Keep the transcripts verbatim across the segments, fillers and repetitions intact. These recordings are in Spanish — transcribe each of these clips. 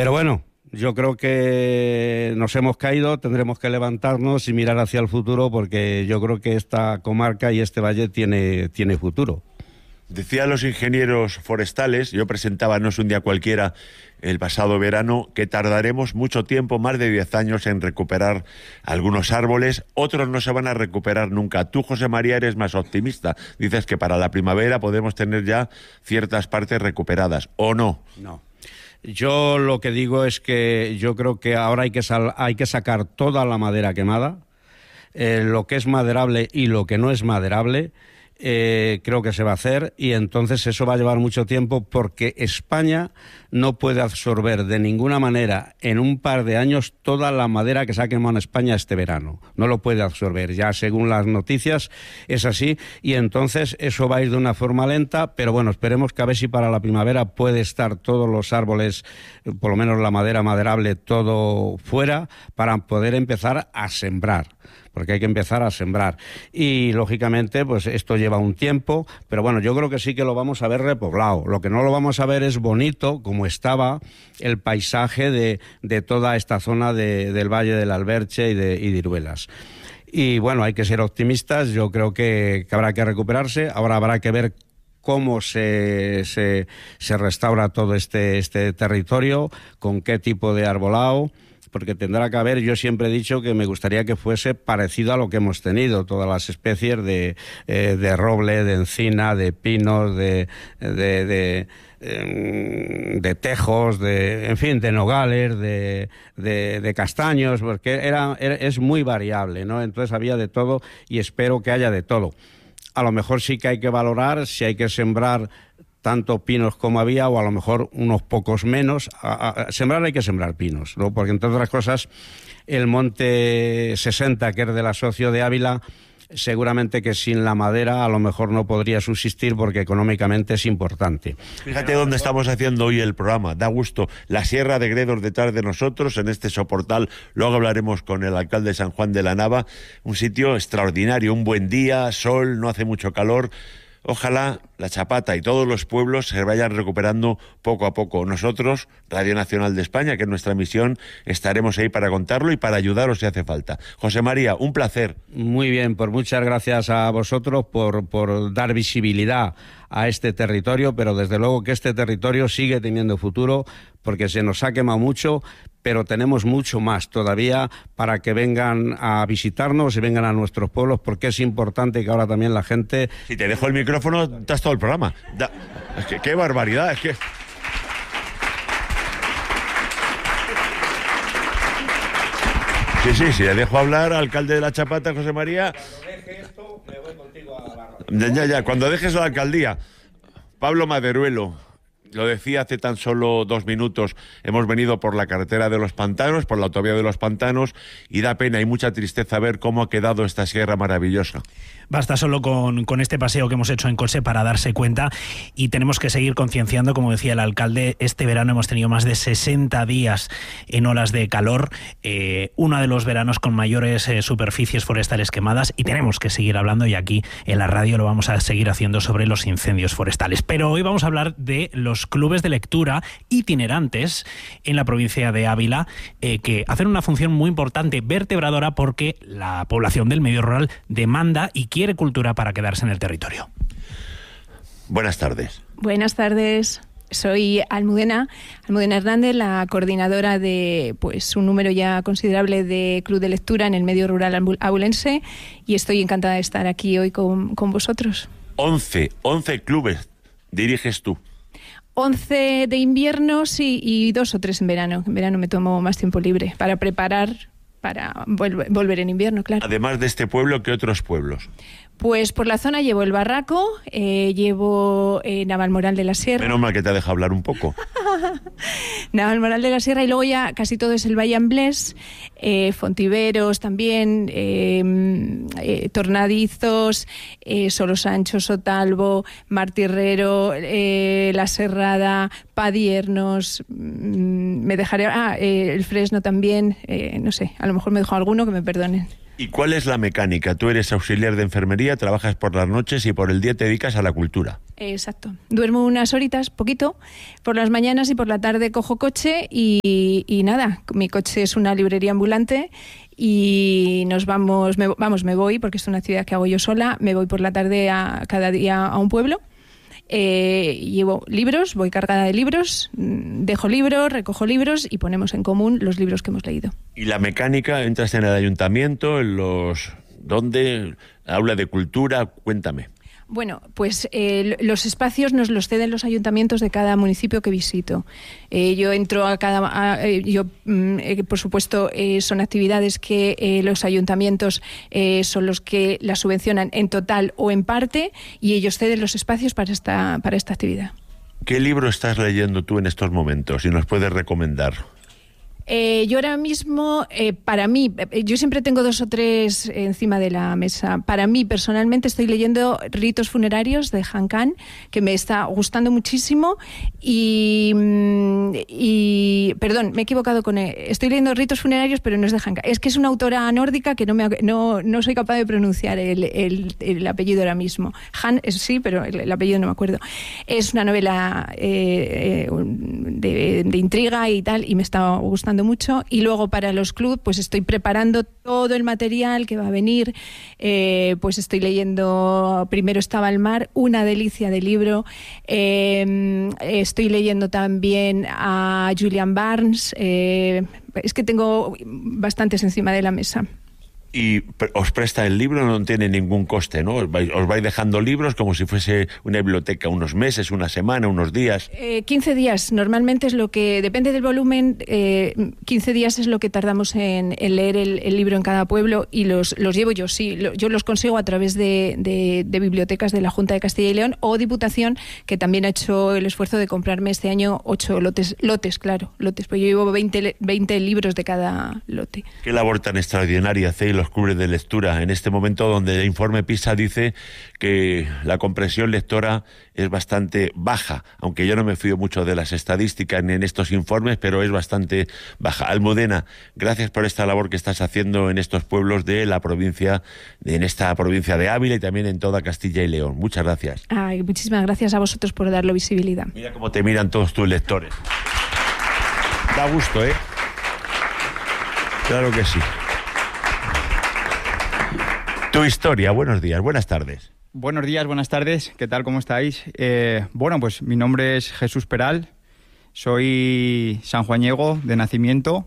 Pero bueno, yo creo que nos hemos caído, tendremos que levantarnos y mirar hacia el futuro, porque yo creo que esta comarca y este valle tiene, tiene futuro. Decían los ingenieros forestales, yo presentaba No es un día cualquiera el pasado verano, que tardaremos mucho tiempo, más de diez años, en recuperar algunos árboles, otros no se van a recuperar nunca. Tú, José María, eres más optimista. Dices que para la primavera podemos tener ya ciertas partes recuperadas, ¿o no? No. Yo lo que digo es que yo creo que ahora hay que, sal- hay que sacar toda la madera quemada, eh, lo que es maderable y lo que no es maderable. Eh, creo que se va a hacer, y entonces eso va a llevar mucho tiempo, porque España no puede absorber de ninguna manera en un par de años toda la madera que se ha quemado en España este verano. No lo puede absorber, ya según las noticias es así, y entonces eso va a ir de una forma lenta, pero bueno, esperemos que a ver si para la primavera puede estar todos los árboles, por lo menos la madera maderable, todo fuera, para poder empezar a sembrar, porque hay que empezar a sembrar. Y, lógicamente, pues esto lleva un tiempo, pero bueno, yo creo que sí que lo vamos a ver repoblado. Lo que no lo vamos a ver es bonito, como estaba el paisaje de, de toda esta zona de, del Valle del Alberche y de, y de Iruelas. Y, bueno, hay que ser optimistas. Yo creo que, que habrá que recuperarse. Ahora habrá que ver cómo se, se, se restaura todo este, este territorio, con qué tipo de arbolado, porque tendrá que haber, yo siempre he dicho que me gustaría que fuese parecido a lo que hemos tenido, todas las especies de, eh, de roble, de encina, de pinos, de, de, de, de, de tejos, de, en fin, de nogales, de, de, de castaños, porque era, era, es muy variable, ¿no? Entonces había de todo, y espero que haya de todo. A lo mejor sí que hay que valorar si hay que sembrar tanto pinos como había, o a lo mejor unos pocos menos. A, a, sembrar hay que sembrar pinos, ¿no? Porque, entre otras cosas, el Monte sesenta, que es del Asocio de Ávila, seguramente que sin la madera a lo mejor no podría subsistir, porque económicamente es importante. Fíjate dónde estamos haciendo hoy el programa, da gusto. La Sierra de Gredos detrás de nosotros, en este soportal. Luego hablaremos con el alcalde de San Juan de la Nava. Un sitio extraordinario, un buen día, sol, no hace mucho calor. Ojalá La Chapata y todos los pueblos se vayan recuperando poco a poco. Nosotros, Radio Nacional de España, que es nuestra misión, estaremos ahí para contarlo y para ayudaros si hace falta. José María, un placer. Muy bien, pues muchas gracias a vosotros por, por dar visibilidad a este territorio, pero desde luego que este territorio sigue teniendo futuro, porque se nos ha quemado mucho, pero tenemos mucho más todavía para que vengan a visitarnos y vengan a nuestros pueblos, porque es importante que ahora también la gente... Si te dejo el micrófono, te has todo el programa. Da... Es que qué barbaridad, es que... Sí, sí, sí, le dejo hablar al alcalde de La Chapata, José María. Cuando deje esto, me voy contigo a la radio. Ya, ya, ya, cuando dejes la alcaldía. Pablo Maderuelo, lo decía hace tan solo dos minutos, hemos venido por la carretera de los Pantanos, por la autovía de los Pantanos, y da pena y mucha tristeza ver cómo ha quedado esta sierra maravillosa. Basta solo con, con este paseo que hemos hecho en coche para darse cuenta, y tenemos que seguir concienciando, como decía el alcalde. Este verano hemos tenido más de sesenta días en olas de calor, eh, uno de los veranos con mayores eh, superficies forestales quemadas, y tenemos que seguir hablando, y aquí en la radio lo vamos a seguir haciendo, sobre los incendios forestales. Pero hoy vamos a hablar de los clubes de lectura itinerantes en la provincia de Ávila, eh, que hacen una función muy importante, vertebradora, porque la población del medio rural demanda y quiere quiere cultura para quedarse en el territorio. Buenas tardes. Buenas tardes. Soy Almudena, Almudena Hernández, la coordinadora de pues un número ya considerable de club de lectura en el medio rural abulense, y estoy encantada de estar aquí hoy con, con vosotros. Once, once clubes diriges tú. Once de invierno, sí, y dos o tres en verano. En verano me tomo más tiempo libre para preparar para vol- volver en invierno, claro. Además de este pueblo, ¿qué otros pueblos? Pues por la zona llevo el Barraco, eh, llevo eh, Navalmoral de la Sierra. Menos mal que te ha dejado hablar un poco. Navalmoral de la Sierra, y luego ya casi todo es el Valle Amblés, eh, Fontiveros también, eh, eh, Tornadizos, eh, Solosancho, Sotalbo, Martirrero, eh, La Serrada, Padiernos, mmm, me dejaré... Ah, eh, el Fresno también, eh, no sé, a lo mejor me dejo alguno, que me perdonen. ¿Y cuál es la mecánica? Tú eres auxiliar de enfermería, trabajas por las noches y por el día te dedicas a la cultura. Exacto. Duermo unas horitas, poquito, por las mañanas y por la tarde cojo coche y, y nada, mi coche es una librería ambulante y nos vamos, me, vamos, me voy, porque es una actividad que hago yo sola, me voy por la tarde a, cada día a un pueblo. Eh, llevo libros, voy cargada de libros, dejo libros, recojo libros y ponemos en común los libros que hemos leído. ¿Y la mecánica? ¿Entras en el ayuntamiento, en los... ¿Dónde? ¿Aula de cultura? Cuéntame. Bueno, pues eh, los espacios nos los ceden los ayuntamientos de cada municipio que visito. Eh, yo entro a cada... A, eh, yo, mm, eh, por supuesto, eh, son actividades que eh, los ayuntamientos eh, son los que las subvencionan en total o en parte y ellos ceden los espacios para esta, para esta actividad. ¿Qué libro estás leyendo tú en estos momentos y nos puedes recomendar? Eh, yo ahora mismo, eh, para mí, eh, yo siempre tengo dos o tres encima de la mesa. Para mí, personalmente, estoy leyendo Ritos funerarios de Han Kang, que me está gustando muchísimo. Y, y perdón, me he equivocado con él. Estoy leyendo Ritos funerarios, pero no es de Han Kang. Es que es una autora nórdica que no, me, no, no soy capaz de pronunciar el, el, el apellido ahora mismo. Han, sí, pero el, el apellido no me acuerdo. Es una novela eh, de, de intriga y tal, y me está gustando mucho. Y luego para los clubs pues estoy preparando todo el material que va a venir, eh, pues estoy leyendo Primero estaba el mar, una delicia de libro, eh, estoy leyendo también a Julian Barnes, eh, es que tengo bastantes encima de la mesa. Y os presta el libro, no tiene ningún coste, ¿no? Os vais, os vais dejando libros como si fuese una biblioteca, unos meses, una semana, unos días. Eh, quince días, normalmente es lo que, depende del volumen, eh, quince días es lo que tardamos en, en leer el, el libro en cada pueblo y los, los llevo yo, sí, lo, yo los consigo a través de, de, de bibliotecas de la Junta de Castilla y León o Diputación, que también ha hecho el esfuerzo de comprarme este año ocho lotes, lotes, claro, lotes, pues yo llevo veinte, veinte libros de cada lote. Qué labor tan extraordinaria hacéis los clubes de lectura en este momento donde el informe PISA dice que la comprensión lectora es bastante baja, aunque yo no me fío mucho de las estadísticas ni en estos informes, pero es bastante baja. Almudena, gracias por esta labor que estás haciendo en estos pueblos de la provincia, en esta provincia de Ávila y también en toda Castilla y León. Muchas gracias. Ay, muchísimas gracias a vosotros por darle visibilidad. Mira cómo te miran todos tus lectores. Da gusto, ¿eh? Claro que sí. Tu historia, buenos días, buenas tardes. Buenos días, buenas tardes, ¿qué tal, cómo estáis? Eh, bueno, pues mi nombre es Jesús Peral, soy sanjuañego de nacimiento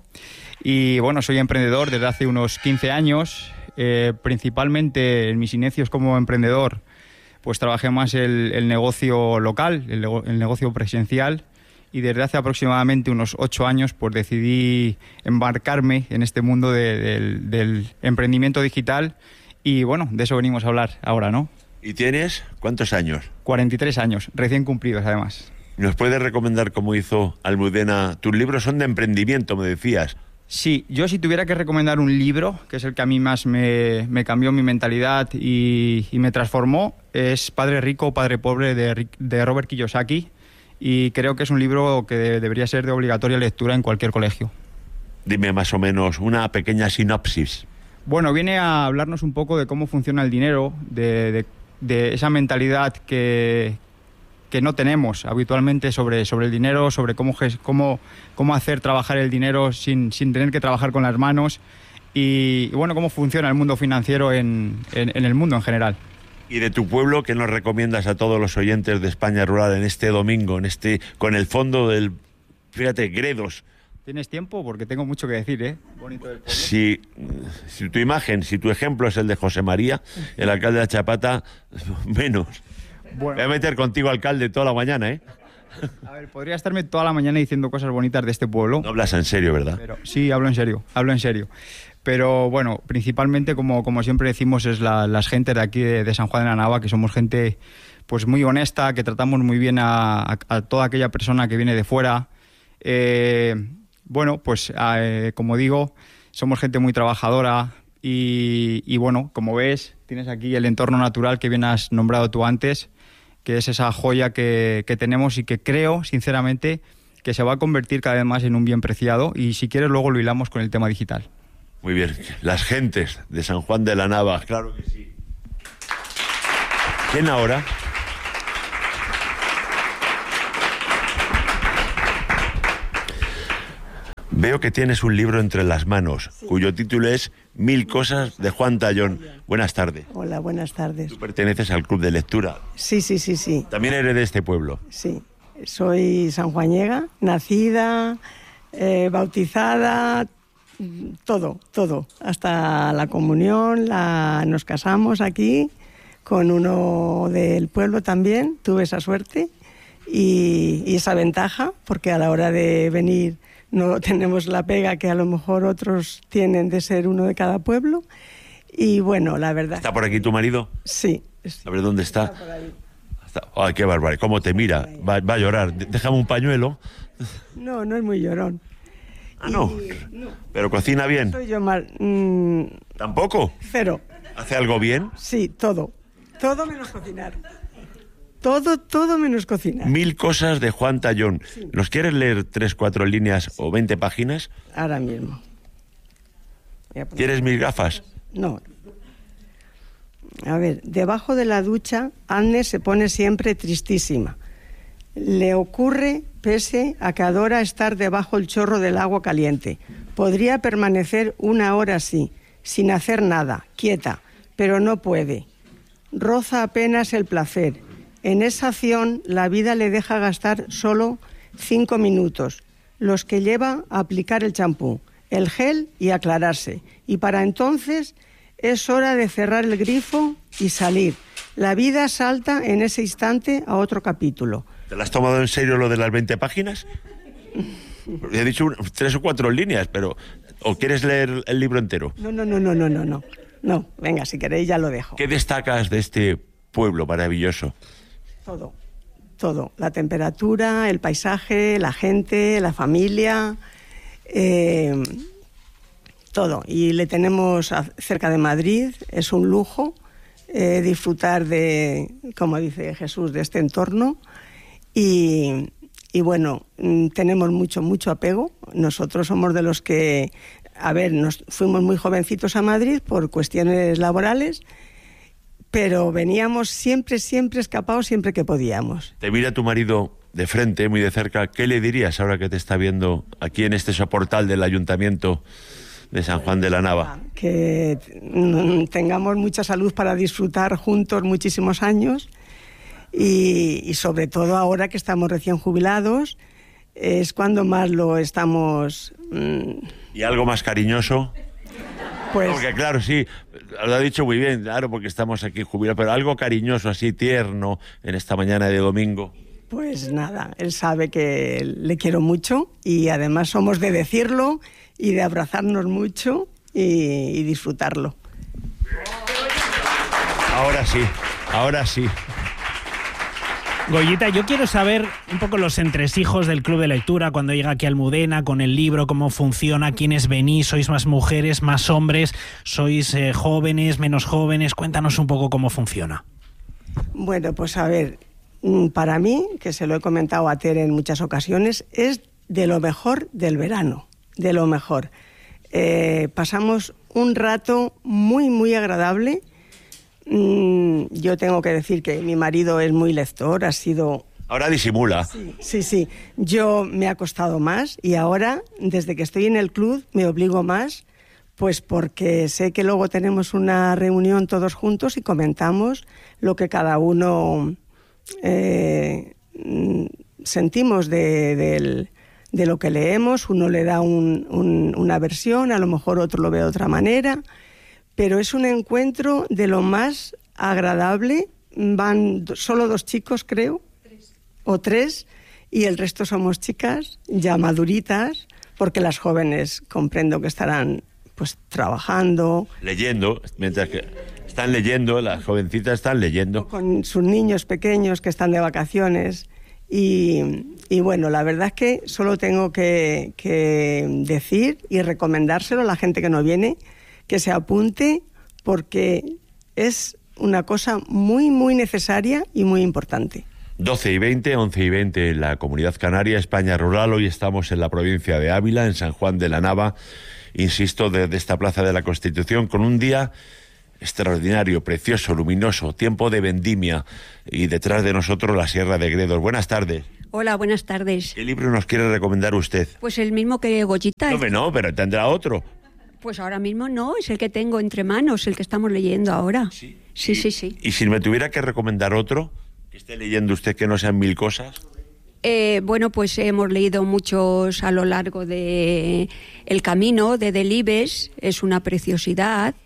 y bueno, soy emprendedor desde hace unos quince años, eh, principalmente en mis inicios como emprendedor, pues trabajé más el, el negocio local, el, el negocio presencial y desde hace aproximadamente unos ocho años pues decidí embarcarme en este mundo de, del, del emprendimiento digital. Y bueno, de eso venimos a hablar ahora, ¿no? ¿Y tienes cuántos años? cuarenta y tres años, recién cumplidos además. ¿Nos puedes recomendar cómo hizo Almudena? Tus libros son de emprendimiento, me decías. Sí, yo si tuviera que recomendar un libro, que es el que a mí más me, me cambió mi mentalidad y, y me transformó, es Padre Rico, Padre Pobre de, de Robert Kiyosaki. Y creo que es un libro que de, debería ser de obligatoria lectura en cualquier colegio. Dime más o menos una pequeña sinopsis. Bueno, viene a hablarnos un poco de cómo funciona el dinero, de, de, de esa mentalidad que, que no tenemos habitualmente sobre, sobre el dinero, sobre cómo, cómo, cómo hacer trabajar el dinero sin, sin tener que trabajar con las manos y, y bueno, cómo funciona el mundo financiero en, en, en el mundo en general. ¿Y de tu pueblo qué nos recomiendas a todos los oyentes de España Rural en este domingo, en este con el fondo del, fíjate, Gredos? ¿Tienes tiempo? Porque tengo mucho que decir, ¿eh? Bonito del pueblo. Si, si tu imagen, si tu ejemplo es el de José María, el alcalde de Chapata, menos. Bueno. Voy a meter contigo, alcalde, toda la mañana, ¿eh? A ver, podría estarme toda la mañana diciendo cosas bonitas de este pueblo. No hablas en serio, ¿verdad? Pero, sí, hablo en serio, hablo en serio. Pero bueno, principalmente, como, como siempre decimos, es la, las gentes de aquí de, de San Juan de la Nava, que somos gente pues muy honesta, que tratamos muy bien a, a, a toda aquella persona que viene de fuera. Eh... Bueno, pues eh, como digo, somos gente muy trabajadora y, y bueno, como ves, tienes aquí el entorno natural que bien has nombrado tú antes, que es esa joya que, que tenemos y que creo, sinceramente, que se va a convertir cada vez más en un bien preciado y si quieres luego lo hilamos con el tema digital. Muy bien, las gentes de San Juan de la Nava, claro que sí. ¿Quién ahora? Veo que tienes un libro entre las manos, sí, cuyo título es Mil cosas de Juan Tallón. Buenas tardes. Hola, buenas tardes. ¿Tú perteneces al club de lectura? Sí, sí, sí, sí. ¿También eres de este pueblo? Sí, soy sanjuañega, nacida, eh, bautizada, todo, todo. Hasta la comunión, la, nos casamos aquí con uno del pueblo también, tuve esa suerte y, y esa ventaja, porque a la hora de venir no tenemos la pega que a lo mejor otros tienen de ser uno de cada pueblo. Y bueno, la verdad... ¿Está por aquí tu marido? Sí. A ver, ¿dónde está? Está por ahí. Está... Ay, qué barbaridad. ¿Cómo te mira? Va, va a llorar. Déjame un pañuelo. No, no es muy llorón. Ah, no. Y... no. ¿Pero cocina bien? Soy yo mal... Mm... ¿Tampoco? Cero. ¿Hace algo bien? Sí, todo. Todo menos cocinar. Todo, todo menos cocinar. Mil cosas de Juan Tallón. Sí. ¿Nos quieres leer tres, cuatro líneas o veinte páginas? Ahora mismo. ¿Quieres mis gafas? No. A ver, debajo de la ducha, Anne se pone siempre tristísima. Le ocurre, pese a que adora estar debajo el chorro del agua caliente. Podría permanecer una hora así, sin hacer nada, quieta, pero no puede. Roza apenas el placer. En esa acción, la vida le deja gastar solo cinco minutos, los que lleva a aplicar el champú, el gel y aclararse. Y para entonces es hora de cerrar el grifo y salir. La vida salta en ese instante a otro capítulo. ¿Te lo has tomado en serio lo de las veinte páginas? He dicho un, tres o cuatro líneas, pero... ¿O quieres leer el libro entero? No, no, no, no, no, no, no. No, venga, si queréis ya lo dejo. ¿Qué destacas de este pueblo maravilloso? Todo, todo. La temperatura, el paisaje, la gente, la familia, eh, todo. Y le tenemos a, cerca de Madrid, es un lujo eh, disfrutar de, como dice Jesús, de este entorno. Y, y bueno, tenemos mucho, mucho apego. Nosotros somos de los que, a ver, nos fuimos muy jovencitos a Madrid por cuestiones laborales, pero veníamos siempre, siempre escapados, siempre que podíamos. Te mira tu marido de frente, muy de cerca. ¿Qué le dirías ahora que te está viendo aquí en este soportal del Ayuntamiento de San Juan de la Nava? Que tengamos mucha salud para disfrutar juntos muchísimos años y, y sobre todo ahora que estamos recién jubilados, es cuando más lo estamos... Mmm... ¿Y algo más cariñoso? Pues... Porque claro, sí, lo ha dicho muy bien, claro, porque estamos aquí jubilados, pero algo cariñoso, así tierno, en esta mañana de domingo. Pues nada, él sabe que le quiero mucho y además somos de decirlo y de abrazarnos mucho y, y disfrutarlo. Ahora sí, ahora sí. Goyita, yo quiero saber un poco los entresijos del Club de Lectura cuando llega aquí a Almudena con el libro, cómo funciona, quiénes venís, sois más mujeres, más hombres, sois eh, jóvenes, menos jóvenes, cuéntanos un poco cómo funciona. Bueno, pues a ver, para mí, que se lo he comentado a Tere en muchas ocasiones, es de lo mejor del verano, de lo mejor. Eh, pasamos un rato muy, muy agradable. Yo tengo que decir que mi marido es muy lector, ha sido... Ahora disimula. Sí, sí, sí. Yo me ha costado más y ahora, desde que estoy en el club, me obligo más, pues porque sé que luego tenemos una reunión todos juntos y comentamos lo que cada uno eh, sentimos de, de, de lo que leemos. Uno le da un, un, una versión, a lo mejor otro lo ve de otra manera... Pero es un encuentro de lo más agradable. Van solo dos chicos, creo, tres. o tres, y el resto somos chicas ya maduritas, porque las jóvenes comprendo que estarán pues trabajando. Leyendo, mientras que están leyendo, las jovencitas están leyendo. Con sus niños pequeños que están de vacaciones. Y, y bueno, la verdad es que solo tengo que, que decir y recomendárselo a la gente que no viene, que se apunte porque es una cosa muy, muy necesaria y muy importante. doce y veinte, once y veinte en la Comunidad Canaria, España rural. Hoy estamos en la provincia de Ávila, en San Juan de la Nava, insisto, desde esta Plaza de la Constitución, con un día extraordinario, precioso, luminoso, tiempo de vendimia, y detrás de nosotros la Sierra de Gredos. Buenas tardes. Hola, buenas tardes. ¿Qué libro nos quiere recomendar usted? Pues el mismo que Goyita. No, no, pero tendrá otro. Pues ahora mismo no, es el que tengo entre manos, el que estamos leyendo ahora. Sí, sí, sí. sí. ¿Y si me tuviera que recomendar otro, que esté leyendo usted, que no sean mil cosas? Eh, bueno, pues hemos leído muchos a lo largo de El Camino, de Delibes, es una preciosidad,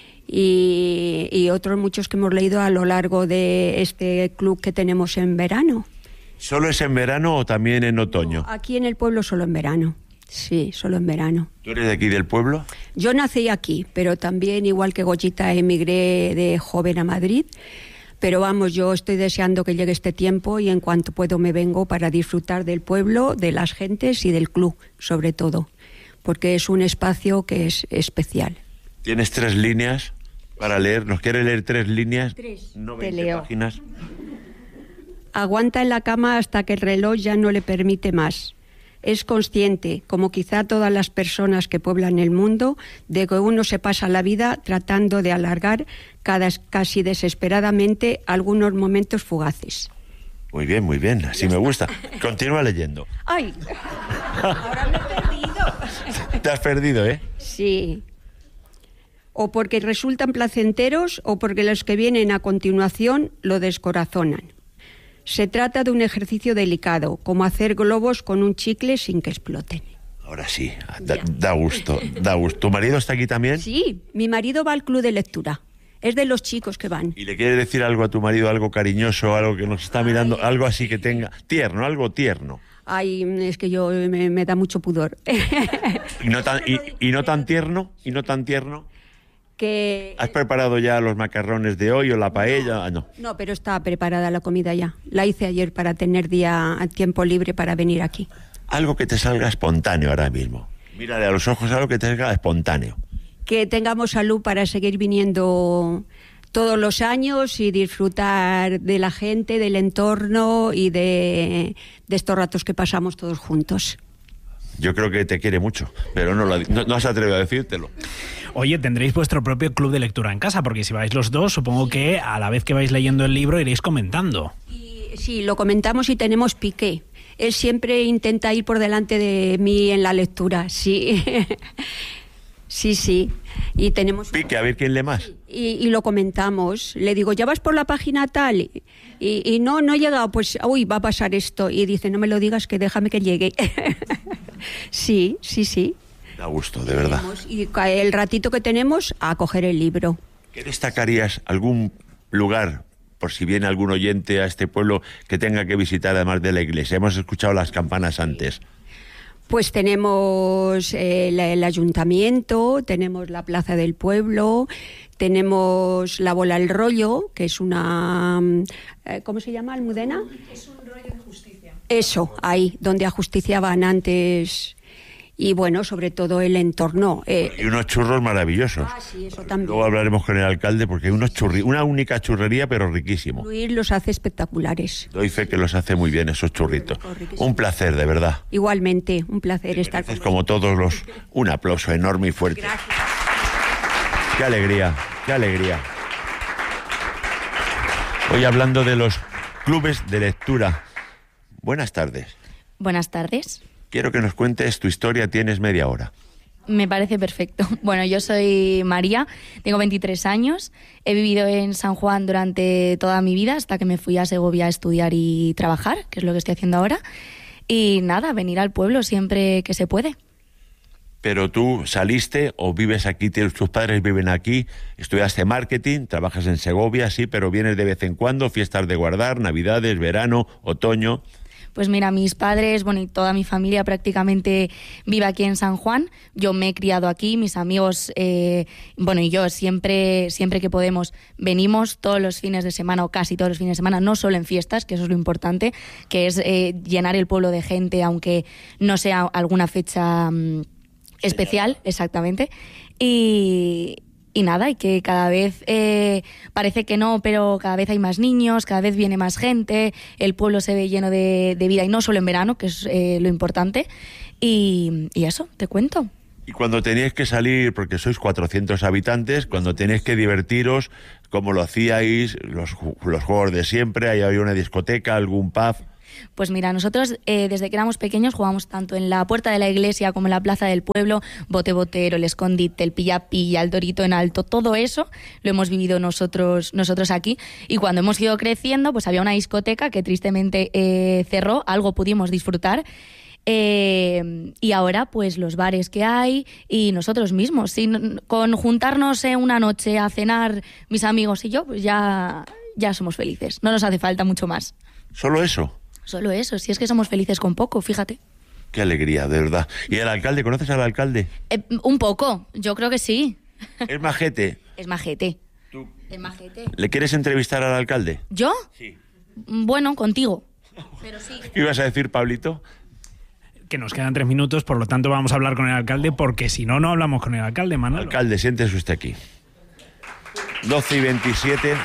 y, y otros muchos que hemos leído a lo largo de este club que tenemos en verano. ¿Solo es en verano o también en otoño? No, aquí en el pueblo solo en verano, sí, solo en verano. ¿Tú eres de aquí del pueblo? Yo nací aquí, pero también, igual que Goyita, emigré de joven a Madrid. Pero vamos, yo estoy deseando que llegue este tiempo y en cuanto puedo me vengo para disfrutar del pueblo, de las gentes y del club, sobre todo, porque es un espacio que es especial. ¿Tienes tres líneas para leer? ¿Nos quiere leer tres líneas? Tres. No, Te veinte leo. páginas. Aguanta en la cama hasta que el reloj ya no le permite más. Es consciente, como quizá todas las personas que pueblan el mundo, de que uno se pasa la vida tratando de alargar cada, casi desesperadamente algunos momentos fugaces. Muy bien, muy bien, así me gusta. Continúa leyendo. ¡Ay! Ahora me he perdido. Te has perdido, ¿eh? Sí. O porque resultan placenteros o porque los que vienen a continuación lo descorazonan. Se trata de un ejercicio delicado, como hacer globos con un chicle sin que exploten. Ahora sí, da, da gusto, da gusto. ¿Tu marido está aquí también? Sí, mi marido va al club de lectura. Es de los chicos que van. ¿Y le quiere decir algo a tu marido, algo cariñoso, algo que nos está mirando, Ay, algo así que tenga... Tierno, algo tierno. Ay, es que yo me, me da mucho pudor. ¿Y no tan, y, y no tan tierno? ¿Y no tan tierno? Que... ¿Has preparado ya los macarrones de hoy o la paella? Ah, no. No, pero está preparada la comida ya. La hice ayer para tener día tiempo libre para venir aquí. Algo que te salga espontáneo ahora mismo. Mírale a los ojos, algo que te salga espontáneo. Que tengamos salud para seguir viniendo todos los años y disfrutar de la gente, del entorno y de, de estos ratos que pasamos todos juntos. Yo creo que te quiere mucho, pero no, lo, no, no has atrevido a decírtelo. Oye, tendréis vuestro propio club de lectura en casa, porque si vais los dos, supongo que a la vez que vais leyendo el libro iréis comentando. Y, sí, lo comentamos y tenemos piqué. Él siempre intenta ir por delante de mí en la lectura, sí. Sí, sí. Y tenemos... Pique, a ver quién lee más. Y, y lo comentamos. Le digo, ¿ya vas por la página tal? Y, y no, no he llegado. Pues, uy, va a pasar esto. Y dice, no me lo digas, que déjame que llegue. Sí, sí, sí. Da gusto, de verdad. Y el ratito que tenemos, a coger el libro. ¿Qué destacarías? ¿Algún lugar, por si viene algún oyente a este pueblo, que tenga que visitar además de la iglesia? Hemos escuchado las campanas antes. Pues tenemos eh, el, el ayuntamiento, tenemos la plaza del pueblo, tenemos la bola al rollo, que es una... Eh, ¿cómo se llama, Almudena? Es un rollo de justicia. Eso, ahí, donde ajusticiaban antes... Y bueno, sobre todo el entorno. Eh, y unos churros maravillosos. Ah, sí, eso también. Luego hablaremos con el alcalde porque hay unos churri, una única churrería, pero riquísimo. Luis los hace espectaculares. Doy fe que los hace muy bien esos churritos. Riquísimo. Un placer, de verdad. Igualmente, un placer estar con Es como todos los... Un aplauso enorme y fuerte. Gracias. Qué alegría, qué alegría. Hoy hablando de los clubes de lectura. Buenas tardes. Buenas tardes. Quiero que nos cuentes tu historia, tienes media hora. Me parece perfecto. Bueno, yo soy María, tengo veintitrés años, he vivido en San Juan durante toda mi vida hasta que me fui a Segovia a estudiar y trabajar, que es lo que estoy haciendo ahora. Y nada, venir al pueblo siempre que se puede. Pero tú saliste o vives aquí, tus padres viven aquí, estudiaste marketing, trabajas en Segovia, sí, pero vienes de vez en cuando, fiestas de guardar, navidades, verano, otoño... Pues mira, mis padres, bueno, y toda mi familia prácticamente vive aquí en San Juan. Yo me he criado aquí, mis amigos, eh, bueno, y yo siempre, siempre que podemos venimos todos los fines de semana o casi todos los fines de semana, no solo en fiestas, que eso es lo importante, que es eh, llenar el pueblo de gente, aunque no sea alguna fecha um, especial, exactamente. Y... y nada, y que cada vez eh, parece que no, pero cada vez hay más niños, cada vez viene más gente, el pueblo se ve lleno de, de vida, y no solo en verano, que es eh, lo importante, y, y eso, te cuento. Y cuando teníais que salir, porque sois cuatrocientos habitantes, cuando teníais que divertiros, ¿cómo lo hacíais? Los, los juegos de siempre, ¿ahí había una discoteca, algún pub? Pues mira, nosotros eh, desde que éramos pequeños jugábamos tanto en la puerta de la iglesia como en la plaza del pueblo, bote botero, el escondite, el pilla-pilla, el dorito en alto, todo eso lo hemos vivido nosotros, nosotros aquí. Y cuando hemos ido creciendo, pues había una discoteca que tristemente eh, cerró, algo pudimos disfrutar. Eh, y ahora pues los bares que hay y nosotros mismos, sin, con juntarnos eh, una noche a cenar mis amigos y yo, pues ya, ya somos felices, no nos hace falta mucho más. ¿Solo eso? Solo eso, si es que somos felices con poco, fíjate. Qué alegría, de verdad. ¿Y el alcalde? ¿Conoces al alcalde? Eh, un poco, yo creo que sí. ¿Es majete? Es majete. ¿Tú? Es majete. ¿Le quieres entrevistar al alcalde? ¿Yo? Sí. Bueno, contigo. Pero sí. ¿Qué ibas a decir, Pablito? Que nos quedan tres minutos, por lo tanto vamos a hablar con el alcalde, porque si no, no hablamos con el alcalde, Manolo. Alcalde, siéntese usted aquí. doce y veintisiete.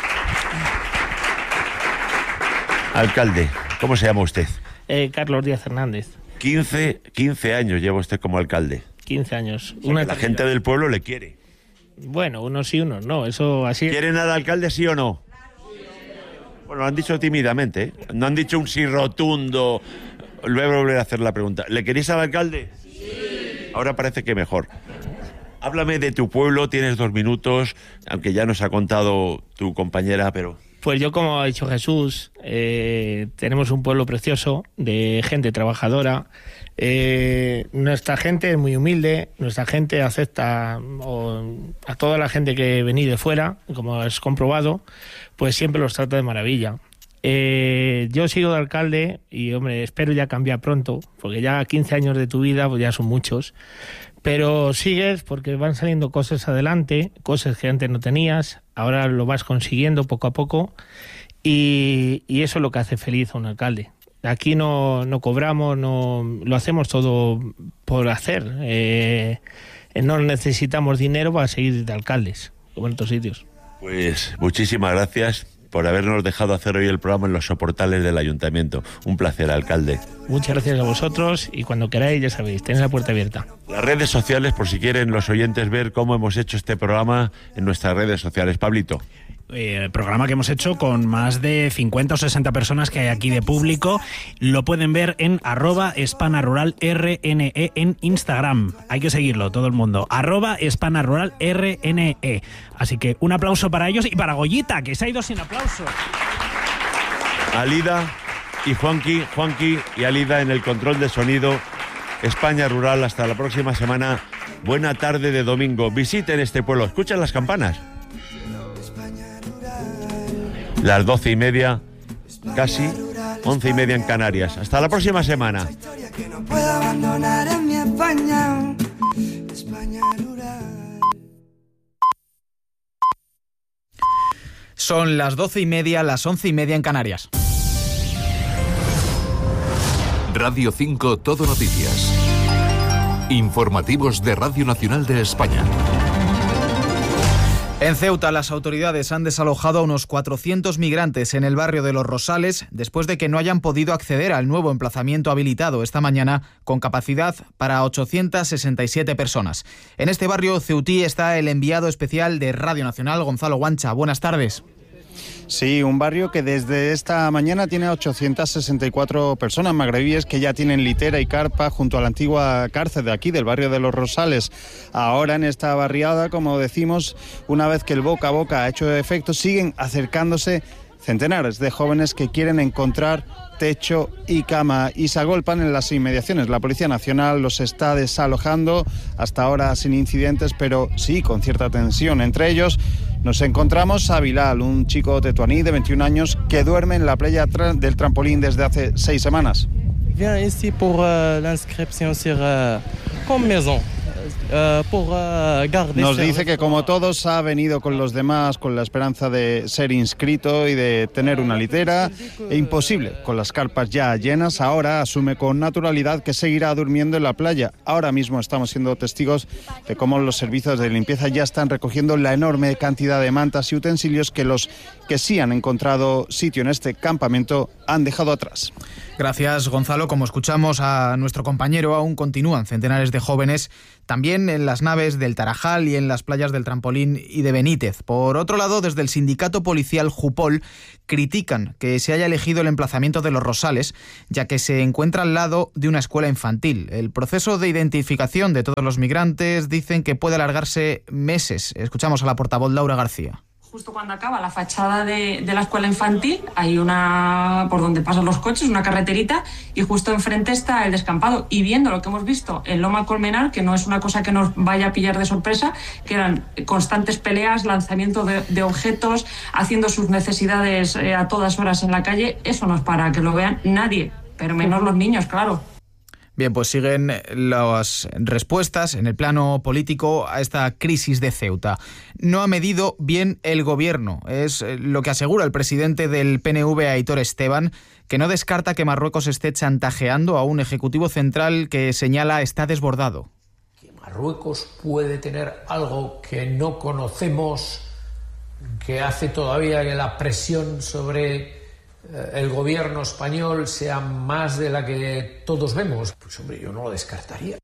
Alcalde, ¿cómo se llama usted? Eh, Carlos Díaz Hernández. quince, quince años lleva usted como alcalde. quince años. O sea, Una que la gente del pueblo le quiere. Bueno, unos sí, unos no, eso así... ¿Quieren al alcalde sí o no? Bueno, lo han dicho tímidamente, ¿eh? No han dicho un sí rotundo. Voy a volver a hacer la pregunta. ¿Le queréis al alcalde? Sí. Ahora parece que mejor. Háblame de tu pueblo, tienes dos minutos, aunque ya nos ha contado tu compañera, pero... Pues yo, como ha dicho Jesús, eh, tenemos un pueblo precioso de gente trabajadora. Eh, nuestra gente es muy humilde, nuestra gente acepta o, a toda la gente que viene de fuera, como has comprobado, pues siempre los trata de maravilla. Eh, yo sigo de alcalde y, hombre, espero ya cambiar pronto, porque ya quince años de tu vida pues ya son muchos. Pero sigues porque van saliendo cosas adelante, cosas que antes no tenías, ahora lo vas consiguiendo poco a poco y, y eso es lo que hace feliz a un alcalde. Aquí no, no cobramos, no lo hacemos todo por hacer. Eh, no necesitamos dinero para seguir de alcaldes, como en otros sitios. Pues muchísimas gracias por habernos dejado hacer hoy el programa en los soportales del Ayuntamiento. Un placer, alcalde. Muchas gracias a vosotros y cuando queráis, ya sabéis, tenéis la puerta abierta. Las redes sociales, por si quieren los oyentes ver cómo hemos hecho este programa en nuestras redes sociales. Pablito. Eh, programa que hemos hecho con más de cincuenta o sesenta personas que hay aquí de público. Lo pueden ver en arroba hispanaruralrne en Instagram. Hay que seguirlo, todo el mundo. Arroba hispanaruralrne. Así que un aplauso para ellos y para Goyita, que se ha ido sin aplauso. Alida y Juanqui, Juanqui y Alida en el control de sonido. España Rural, hasta la próxima semana. Buena tarde de domingo. Visiten este pueblo, escuchen las campanas. Las doce y media, casi once y media en Canarias. Hasta la próxima semana. Son las doce y media, las once y media en Canarias. Radio cinco Todo Noticias. Informativos de Radio Nacional de España. En Ceuta, las autoridades han desalojado a unos cuatrocientos migrantes en el barrio de Los Rosales después de que no hayan podido acceder al nuevo emplazamiento habilitado esta mañana con capacidad para ochocientas sesenta y siete personas. En este barrio ceutí está el enviado especial de Radio Nacional, Gonzalo Guancha. Buenas tardes. Sí, un barrio que desde esta mañana tiene ochocientas sesenta y cuatro personas magrebíes que ya tienen litera y carpa junto a la antigua cárcel de aquí, del barrio de Los Rosales. Ahora en esta barriada, como decimos, una vez que el boca a boca ha hecho efecto, siguen acercándose centenares de jóvenes que quieren encontrar techo y cama y se agolpan en las inmediaciones. La Policía Nacional los está desalojando, hasta ahora sin incidentes, pero sí con cierta tensión. Entre ellos nos encontramos a Bilal, un chico tetuaní de veintiún años que duerme en la playa tra- del trampolín desde hace seis semanas. Viens ici pour uh, l'inscription sur uh, comme maison. Nos dice que como todos ha venido con los demás con la esperanza de ser inscrito y de tener una litera, e imposible, con las carpas ya llenas, ahora asume con naturalidad que seguirá durmiendo en la playa. Ahora mismo estamos siendo testigos de cómo los servicios de limpieza ya están recogiendo la enorme cantidad de mantas y utensilios que los que sí han encontrado sitio en este campamento han dejado atrás. Gracias, Gonzalo. Como escuchamos a nuestro compañero, aún continúan centenares de jóvenes también en las naves del Tarajal y en las playas del Trampolín y de Benítez. Por otro lado, desde el sindicato policial Jupol critican que se haya elegido el emplazamiento de Los Rosales, ya que se encuentra al lado de una escuela infantil. El proceso de identificación de todos los migrantes dicen que puede alargarse meses. Escuchamos a la portavoz Laura García. Justo cuando acaba la fachada de, de la escuela infantil hay una, por donde pasan los coches, una carreterita, y justo enfrente está el descampado. Y viendo lo que hemos visto en Loma Colmenar, que no es una cosa que nos vaya a pillar de sorpresa, que eran constantes peleas, lanzamiento de, de objetos, haciendo sus necesidades eh, a todas horas en la calle, eso no es para que lo vean nadie, pero menos los niños, claro. Bien, pues siguen las respuestas en el plano político a esta crisis de Ceuta. No ha medido bien el gobierno, es lo que asegura el presidente del P N V, Aitor Esteban, que no descarta que Marruecos esté chantajeando a un ejecutivo central que señala está desbordado. Que Marruecos puede tener algo que no conocemos, que hace todavía que la presión sobre el gobierno español sea más de la que todos vemos, pues hombre, yo no lo descartaría.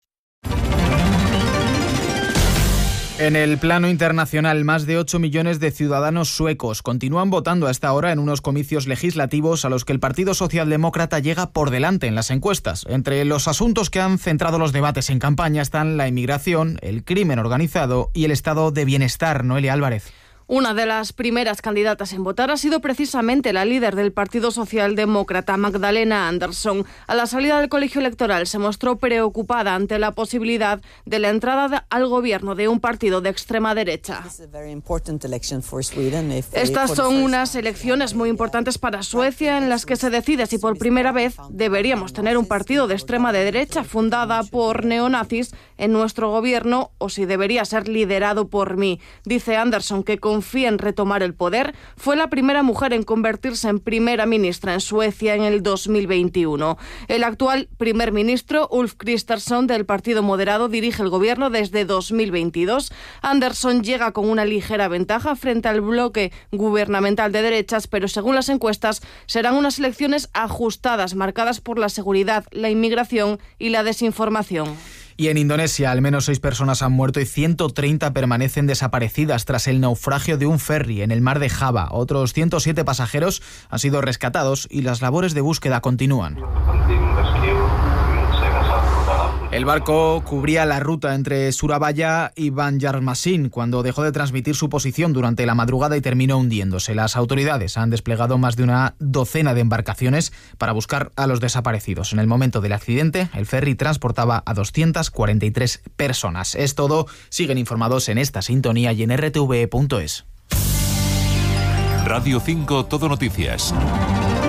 En el plano internacional, más de ocho millones de ciudadanos suecos continúan votando a esta hora en unos comicios legislativos a los que el Partido Socialdemócrata llega por delante en las encuestas. Entre los asuntos que han centrado los debates en campaña están la inmigración, el crimen organizado y el estado de bienestar. Noelia Álvarez. Una de las primeras candidatas en votar ha sido precisamente la líder del Partido Socialdemócrata, Magdalena Andersson. A la salida del colegio electoral se mostró preocupada ante la posibilidad de la entrada al gobierno de un partido de extrema derecha. Estas son unas elecciones muy importantes para Suecia en las que se decide si por primera vez deberíamos tener un partido de extrema derecha fundada por neonazis en nuestro gobierno o si debería ser liderado por mí. Dice Andersson que con confía en retomar el poder. Fue la primera mujer en convertirse en primera ministra en Suecia en el dos mil veintiuno. El actual primer ministro, Ulf Kristersson, del Partido Moderado, dirige el gobierno desde dos mil veintidós. Andersson llega con una ligera ventaja frente al bloque gubernamental de derechas, pero según las encuestas serán unas elecciones ajustadas, marcadas por la seguridad, la inmigración y la desinformación. Y en Indonesia, al menos seis personas han muerto y ciento treinta permanecen desaparecidas tras el naufragio de un ferry en el mar de Java. Otros ciento siete pasajeros han sido rescatados y las labores de búsqueda continúan. El barco cubría la ruta entre Surabaya y Banjarmasin cuando dejó de transmitir su posición durante la madrugada y terminó hundiéndose. Las autoridades han desplegado más de una docena de embarcaciones para buscar a los desaparecidos. En el momento del accidente, el ferry transportaba a doscientas cuarenta y tres personas. Es todo. Siguen informados en esta sintonía y en r t v punto es. Radio cinco Todo Noticias.